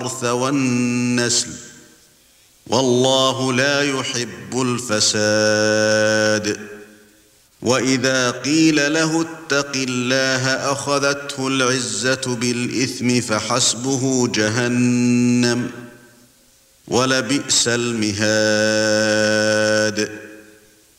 الحرث والنسل والله لا يحب الفساد وإذا قيل له اتق الله أخذته العزة بالإثم فحسبه جهنم ولبئس المهاد